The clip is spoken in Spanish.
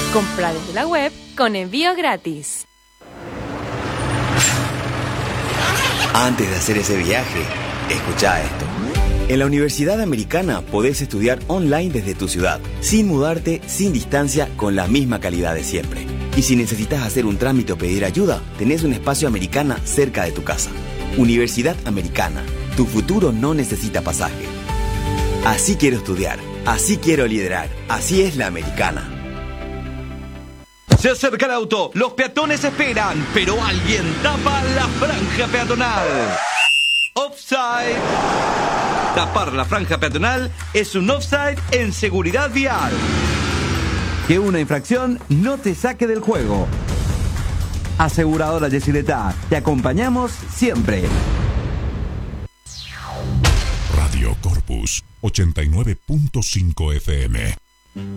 Compra desde la web con envío gratis. Antes de hacer ese viaje, escucha esto. En la Universidad Americana podés estudiar online desde tu ciudad, sin mudarte, sin distancia, con la misma calidad de siempre. Y si necesitas hacer un trámite o pedir ayuda, tenés un espacio Americana cerca de tu casa. Universidad Americana, tu futuro no necesita pasaje. Así quiero estudiar, así quiero liderar, así es la Americana. Se acerca el auto, los peatones esperan, pero alguien tapa la franja peatonal. Offside. Tapar la franja peatonal es un offside en seguridad vial. Que una infracción no te saque del juego. Aseguradora Yesileta, te acompañamos siempre. Radio Corpus 89.5 FM.